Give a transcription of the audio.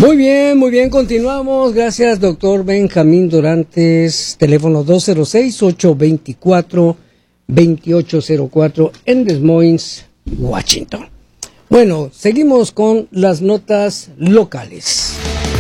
Muy bien, continuamos. Gracias, doctor Benjamín Dorantes. Teléfono 206-824-2804 en Des Moines, Washington. Bueno, seguimos con las notas locales.